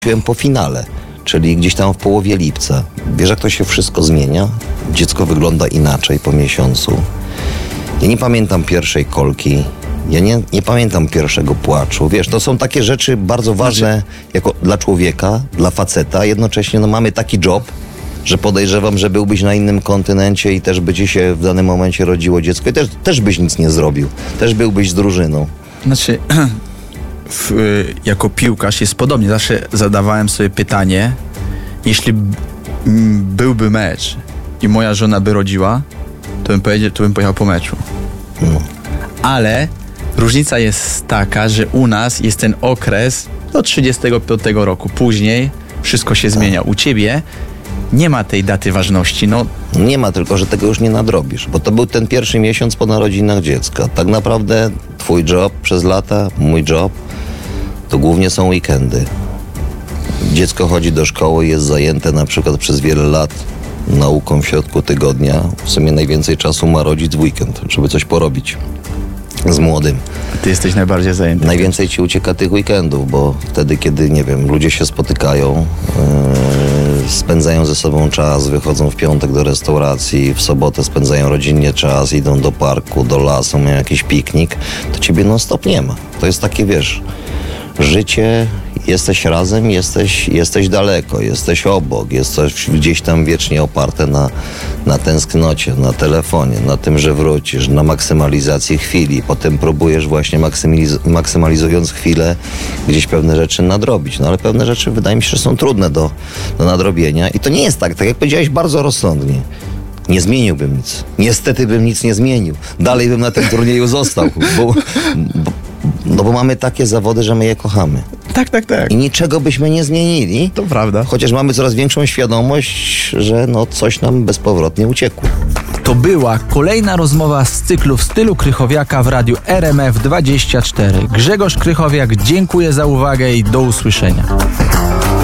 Byłem po finale, czyli gdzieś tam w połowie lipca. Wiesz, jak to się wszystko zmienia? Dziecko wygląda inaczej po miesiącu. Ja nie pamiętam pierwszej kolki. Ja nie pamiętam pierwszego płaczu. Wiesz, to są takie rzeczy bardzo ważne jako dla człowieka, dla faceta. Jednocześnie mamy taki job, że podejrzewam, że byłbyś na innym kontynencie i też by ci się w danym momencie rodziło dziecko i też byś nic nie zrobił. Też byłbyś z drużyną. Znaczy, jako piłkarz jest podobnie. Zawsze zadawałem sobie pytanie, jeśli byłby mecz i moja żona by rodziła, to bym pojechał po meczu. No. Ale różnica jest taka, że u nas jest ten okres do 35 roku. Później wszystko się zmienia. U ciebie nie ma tej daty ważności. Nie ma, tylko że tego już nie nadrobisz, bo to był ten pierwszy miesiąc po narodzinach dziecka. Tak naprawdę twój job przez lata, mój job, to głównie są weekendy. Dziecko chodzi do szkoły, jest zajęte na przykład przez wiele lat nauką w środku tygodnia. W sumie najwięcej czasu ma rodzic w weekend, żeby coś porobić z młodym. Ty jesteś najbardziej zajęty. Najwięcej ci ucieka tych weekendów, bo wtedy, kiedy, nie wiem, ludzie się spotykają, spędzają ze sobą czas, wychodzą w piątek do restauracji, w sobotę spędzają rodzinnie czas, idą do parku, do lasu, mają jakiś piknik, to ciebie non-stop nie ma. To jest takie, wiesz, życie, jesteś razem, jesteś daleko, jesteś obok, jesteś gdzieś tam wiecznie oparte na tęsknocie, na telefonie, na tym, że wrócisz, na maksymalizacji chwili. Potem próbujesz właśnie maksymalizując chwilę gdzieś pewne rzeczy nadrobić. No ale pewne rzeczy wydaje mi się, że są trudne do nadrobienia i to nie jest tak jak powiedziałeś, bardzo rozsądnie. Nie zmieniłbym nic. Niestety bym nic nie zmienił. Dalej bym na tym turnieju został, bo mamy takie zawody, że my je kochamy. Tak. I niczego byśmy nie zmienili. To prawda. Chociaż mamy coraz większą świadomość, że coś nam bezpowrotnie uciekło. To była kolejna rozmowa z cyklu W stylu Krychowiaka w radiu RMF 24. Grzegorz Krychowiak, dziękuję za uwagę i do usłyszenia.